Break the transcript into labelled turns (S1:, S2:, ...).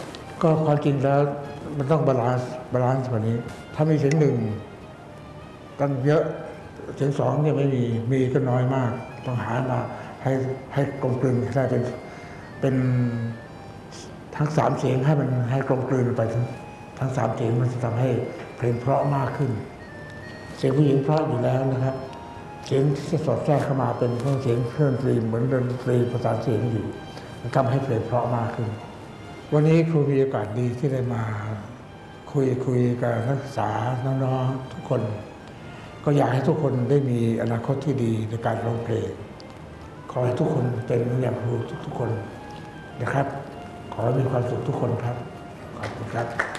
S1: ก็ความจริงแล้วมันต้องบาลานซ์กว่านี้ถ้ามีเสียงหนึ่งตั้งเยอะเสียงสองเนี่ยไม่มีก็น้อยมากต้องหามาให้กลมกลืนให้ได้เป็นทั้งสามเสียงให้กลมกลืนไปทั้งสามเสียงมันจะทำให้เพลงเพราะมากขึ้นเสียงผู้หญิงเพราะอยู่แล้วนะครับเสียงที่จะสอดแทรกเข้ามาเป็นเสียงเครื่องดนตรีเหมือนดนตรีประสานเสียงอยู่มันทำให้เพลงเพราะมากขึ้นวันนี้ครูมีโอกาสดีที่ได้มาคุยกับนักศึกษาน้องๆทุกคนก็อยากให้ทุกคนได้มีอนาคตที่ดีในการร้องเพลงขอให้ทุกคนเป็นอย่างครูทุกคนนะครับขอให้มีความสุขทุกคนครับขอบคุณครับ